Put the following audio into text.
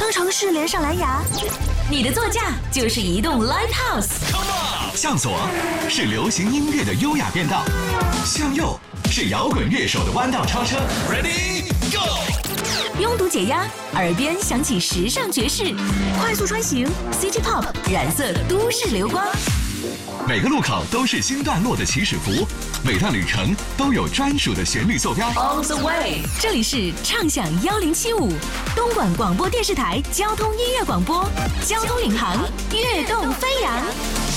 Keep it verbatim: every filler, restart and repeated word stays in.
当城市连上蓝牙，你的座驾就是移动 Live House。 向左是流行音乐的优雅变道，向右是摇滚乐手的弯道超车。Ready Go！ 拥堵解压，耳边响起时尚爵士，快速穿行 City Pop 染色都市流光。 每个路口都是新段落的起始符，每段旅程都有专属的旋律坐标。 On the way， 这里是畅享幺零七五东莞广播电视台交通音乐广播，交通领航，跃动飞扬。